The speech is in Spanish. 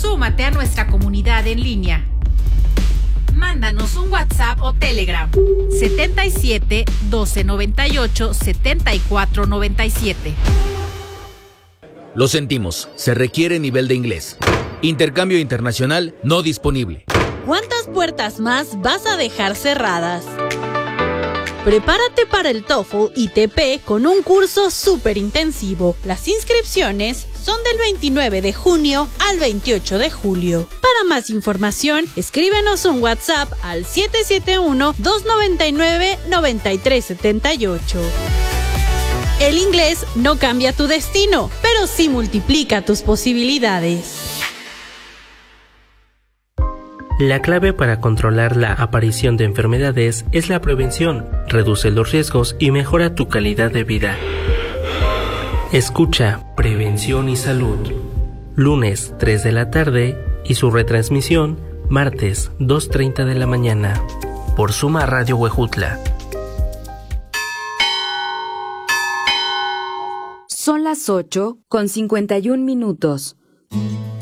Súmate a nuestra comunidad en línea. Mándanos un WhatsApp o Telegram 77 12 98 74 97. Lo sentimos, se requiere nivel de inglés. Intercambio internacional no disponible. ¿Cuántas puertas más vas a dejar cerradas? Prepárate para el TOEFL ITP con un curso súper intensivo. Las inscripciones son del 29 de junio al 28 de julio. Para más información, escríbenos un WhatsApp al 771-299-9378. El inglés no cambia tu destino, pero sí multiplica tus posibilidades. La clave para controlar la aparición de enfermedades es la prevención. Reduce los riesgos y mejora tu calidad de vida. Escucha Prevención y Salud. Lunes 3 de la tarde y su retransmisión martes 2:30 de la mañana. Por Suma Radio Huejutla. Son las 8:51.